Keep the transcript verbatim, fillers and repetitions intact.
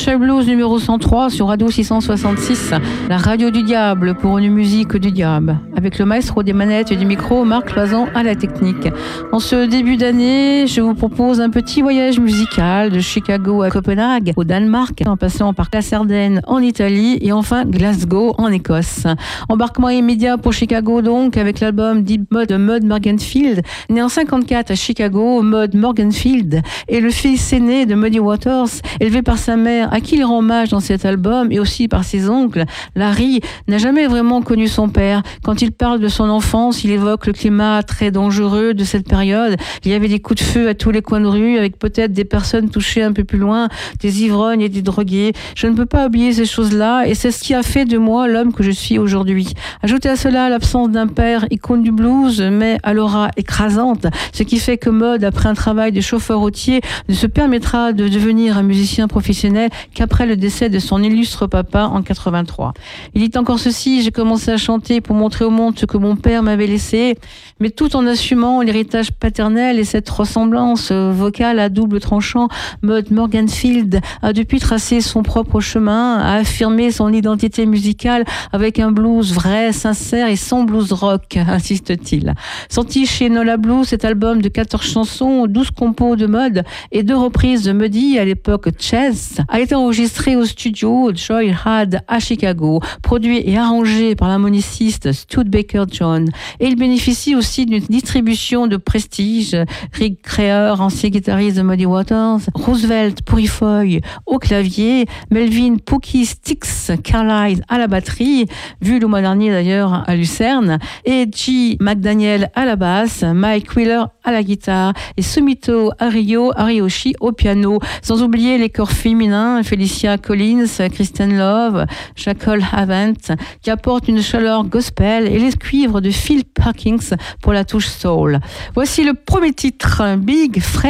Country Blues numéro cent trois sur Radio six cent soixante-six, la radio du diable pour une musique du diable, avec le maestro des manettes et du micro, Marc Loisan à la technique. En ce début d'année, je vous propose un petit voyage musical de Chicago à Copenhague, au Danemark, en passant par la Sardaigne en Italie et enfin Glasgow en Écosse. Embarquement immédiat pour Chicago donc, avec l'album Deep Mud de Mud Morganfield. Né en cinquante-quatre à Chicago, Mud Morganfield est le fils aîné de Muddy Waters, élevé par sa mère, à qui il rend hommage dans cet album, et aussi par ses oncles. Larry n'a jamais vraiment connu son père. Quand il parle de son enfance, il évoque le climat très dangereux de cette période. Il y avait des coups de feu à tous les coins de rue, avec peut-être des personnes touchées un peu plus loin, des ivrognes et des drogués. Je ne peux pas oublier ces choses-là, et c'est ce qui a fait de moi l'homme que je suis aujourd'hui. Ajoutez à cela l'absence d'un père, icône du blues, mais à l'aura écrasante, ce qui fait que Mud, après un travail de chauffeur routier, ne se permettra de devenir un musicien professionnel qu'après le décès de son illustre papa en quatre-vingt-trois. Il dit encore ceci: j'ai commencé à chanter pour montrer au monde ce que mon père m'avait laissé, mais tout en assumant l'héritage paternel et cette ressemblance vocale à double tranchant. Mud Morganfield a depuis tracé son propre chemin, a affirmé son identité musicale avec un blues vrai, sincère et sans blues rock, insiste-t-il. Sorti chez Nola Blues, cet album de quatorze chansons, douze compos de Mud et deux reprises de Muddy, à l'époque Chess, a été enregistré au studio Joyhead à Chicago, produit et arrangé par l'harmoniciste Studebaker John. Et il bénéficie aussi d'une distribution de prestige. Rick Creer, ancien guitariste de Muddy Waters, Roosevelt Purifoy au clavier, Melvin Pookie Sticks Carlisle à la batterie, vu le mois dernier d'ailleurs à Lucerne, et G. McDaniel à la basse, Mike Wheeler à la guitare et Sumito Ario Ariyoshi au piano, sans oublier les chœurs féminins, Felicia Collins, Kristen Love, Jackal Havant, qui apportent une chaleur gospel, et les cuivres de Phil Perkins pour la touche soul. Voici le premier titre, Big Friend.